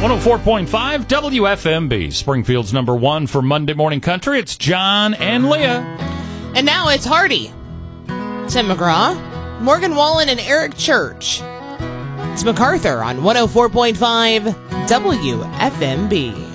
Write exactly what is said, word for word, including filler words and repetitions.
one oh four point five W F M B, Springfield's number one for Monday Morning Country. It's John and Leah. And now it's Hardy, Tim McGraw, Morgan Wallen, and Eric Church. It's MacArthur on one oh four point five W F M B.